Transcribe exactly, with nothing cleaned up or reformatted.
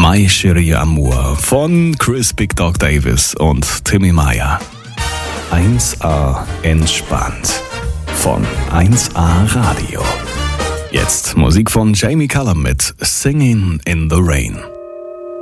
My Chérie Amour von Chris Big Dog Davis und Timmy Meyer. eins A entspannt von eins A Radio. Jetzt Musik von Jamie Cullum mit Singing in the Rain.